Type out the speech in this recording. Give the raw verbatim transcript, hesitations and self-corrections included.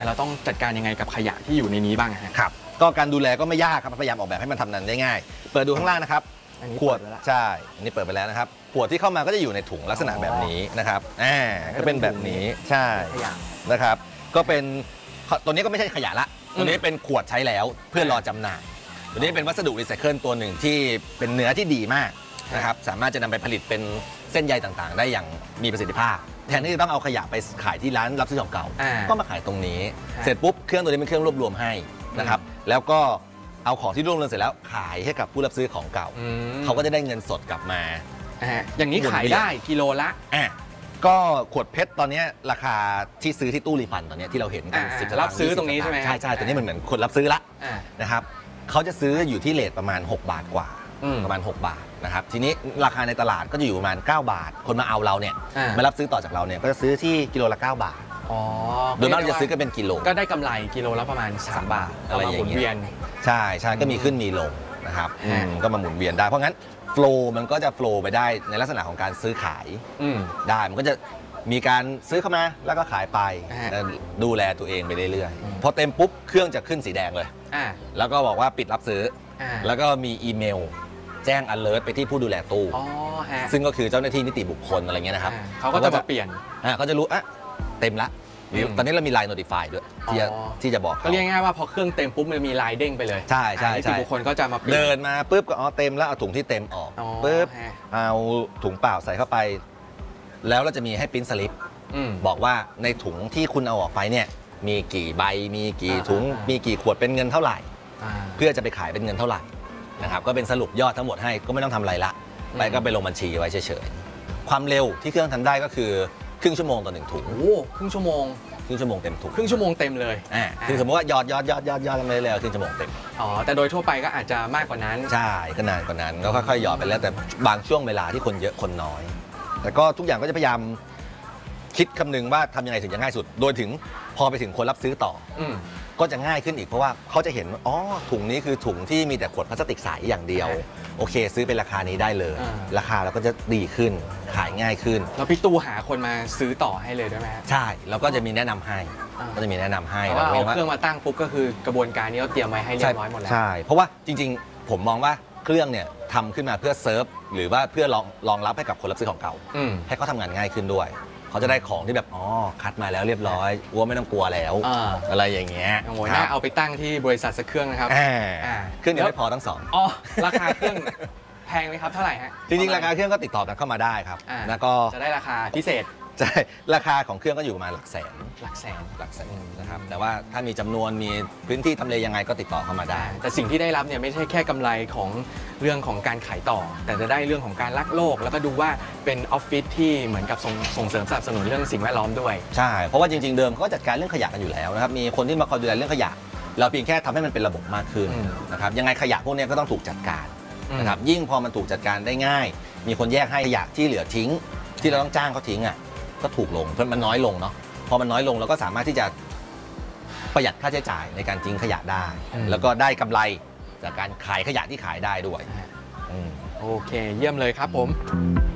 เราต้องจัดการยังไงกับขยะที่อยู่ในนี้บ้างครับก็การดูแลก็ไม่ยากครับพยายามออกแบบให้มันทำนั้นได้ง่ายเปิดดูข้างล่างนะครับขวดใช่อันนี้เปิดไปแล้วนะครับขวดที่เข้ามาก็จะอยู่ในถุงลักษณะแบบนี้นะครับอ่าก็เป็นแบบนี้ใช่นะครับก็เป็นตัวนี้ก็ไม่ใช่ขยะละตัวนี้เป็นขวดใช้แล้วเพื่อรอจำหน่ายตัวนี้เป็นวัสดุรีไซเคิลตัวหนึ่งที่เป็นเนื้อที่ดีมากนะครับสามารถจะนำไปผลิตเป็นเส้นใยต่างๆได้อย่างมีประสิทธิภาพแทนที่จะต้องเอาขยะไปขายที่ร้านรับซื้อของเก่าก็มาขายตรงนี้เสร็จปุ๊บเครื่องตัวนี้เป็นเครื่องรวบรวมให้นะครับแล้วก็เอาของที่รวบรวมเสร็จแล้วขายให้กับผู้รับซื้อของเก่าเขาก็จะได้เงินสดกลับมาอย่างนี้ขายได้กิโลละก็ขวดเพชรตอนนี้ราคาที่ซื้อที่ตู้รีฟันตอนนี้ที่เราเห็นกันสิบรับซื้อตรงนี้ใช่ไหมใช่ใช่ตัวนี้มันเหมือนคนรับซื้อละนะครับเขาจะซื้ออยู่ที่เรทประมาณหกบาทกว่าประมาณหกบาทนะครับทีนี้ราคาในตลาดก็จะอยู่ประมาณเก้าบาทคนมาเอาเราเนี่ยมารับซื้อต่อจากเราเนี่ยก็จะซื้อที่กิโลละเก้าบาทโดยมากจะซื้อกันเป็นกิโลก็ได้กำไรกิโลละประมาณสามบาทอะไรอย่างเงี้ยใช่ใช่ก็มีขึ้นมีลงนะครับก็มาหมุนเวียนได้เพราะงั้นโฟล์มันก็จะโฟล์ไปได้ในลักษณะของการซื้อขายได้มันก็จะมีการซื้อเข้ามาแล้วก็ขายไปดูแลตัวเองไปเรื่อยๆพอเต็มปุ๊บเครื่องจะขึ้นสีแดงเลยแล้วก็บอกว่าปิดรับซื้อแล้วก็มีอีเมลแจ้ง alert ไปที่ผู้ดูแลตู้ซึ่งก็คือเจ้าหน้าที่นิติบุคคลอะไรเงี้ยนะครับเขาก็จะมาเปลี่ยนเขาจะรู้อ่ะเต็มละตอนนี้เรามีไลน์ notify ด้วยที่จะที่จะบอกก็เรียกง่ายว่าพอเครื่องเต็มปุ๊บมันมีไลน์เด้งไปเลยใช่ใช่นิติบุคคลก็จะมาเดินมาปุ๊บก็อ๋อเต็มแล้วเอาถุงที่เต็มออกปุ๊บเอาถุงเปล่าใส่เข้าไปแล้วเราจะมีให้ปริ้นสลิปบอกว่าในถุงที่คุณเอาออกไปเนี่ยมีกี่ใบมีกี่ถุงมีกี่ขวดเป็นเงินเท่าไหร่เพื่อจะไปขายเป็นเงินเท่าไหร่นะครับก็เป็นสรุปยอดทั้งหมดให้ก็ไม่ต้องทำอะไรละไปก็ไปลงบัญชีไว้เฉยๆความเร็วที่เครื่องทำได้ก็คือครึ่งชั่วโมงต่อหนึ่งถุงโอ้ครึ่งชั่วโมงครึ่งชั่วโมงเต็มถุงครึ่งชั่วโมงเต็มเลยอ่าคือสมมติว่ายอดยอดยอดยอดยอดกันไปเลยครึ่งชั่วโมงเต็มอ๋อแต่โดยทั่วไปก็อาจจะมากกว่านั้นใช่ก็นานกว่านั้นก็ค่อยๆหยอดไปแล้วแต่บางช่วงเวลาที่คนเยอะคนน้อยแต่ก็ทุกอย่างก็จะพยายามคิดคำนึงว่าทำยังไงถึงจะง่ายสุดโดยถึงพอไปถึงคนรับซื้อต่อก็จะง่ายขึ้นอีกเพราะว่าเขาจะเห็นอ๋อถุงนี้คือถุงที่มีแต่ขวดพลาสติกใสอย่างเดียวโอเคซื้อเป็นราคานี้ได้เลยราคาเราก็จะดีขึ้นขายง่ายขึ้นแล้วพี่ตู้หาคนมาซื้อต่อให้เลยได้ไหมใช่เราก็จะมีแนะนำให้ก็จะมีแนะนำให้ว่าเอาเครื่องมาตั้งปุ๊บก็คือกระบวนการนี้เราเตรียมไว้ให้เรียบร้อยหมดแล้วใช่เพราะว่าจริงๆผมมองว่าเครื่องเนี่ยทำขึ้นมาเพื่อเซิร์ฟหรือว่าเพื่อรองรองรับให้กับคนรับซื้อของเก่าให้เขาทำงานง่ายขึ้นด้วยเขาจะได้ของที่แบบอ๋อคัดมาแล้วเรียบร้อยวัวไม่ต้องกลัวแล้วอะไรอย่างเงี้ยโอ้ยน่าเอาไปตั้งที่บริษัทสักเครื่องนะครับเครื่องเดียวไม่พอทั้งสองอ๋อราคาเครื่องแพงไหมครับเท่าไหร่ฮะจริงๆราคาเครื่องก็ติดต่อกันเข้ามาได้ครับแล้วก็จะได้ราคาพิเศษใช่ราคาของเครื่องก็อยู่ประมาณหลักแสนหลักแสนหลักแสนนะครับแต่ว่าถ้ามีจำนวนมีพื้นที่ทำเลยังไงก็ติดต่อเข้ามาได้แต่สิ่งที่ได้รับเนี่ยไม่ใช่แค่กำไรของเรื่องของการขายต่อแต่จะได้เรื่องของการรักโลกแล้วก็ดูว่าเป็นออฟฟิศที่เหมือนกับส่งส่งเสริมสนับสนุนเรื่องสิ่งแวดล้อมด้วยใช่เพราะว่าจริงๆเดิมเขาก็จัดการเรื่องขยะกันอยู่แล้วนะครับมีคนที่มาคอยดูแลเรื่องขยะเราเพียงแค่ทำให้มันเป็นระบบมากขึ้นนะครับยังไงขยะพวกนี้ก็ต้องถูกจัดการนะครับยิ่งพอมันถูกจัดการได้ง่ายมีคนแยกให้ขยะที่เหลือทิ้งที่เราต้องจ้างเขาทิ้งอ่ะก็ถูกลงเพราะมันน้อยลงเนาะพอมันน้อยลงเราก็สามารถที่จะประหยัดค่าใช้จ่ายในการทิ้งขยะได้แล้วก็ได้กำไรจากการขายขยะที่ขายได้ด้วยโอเคเยี่ยมเลยครับผม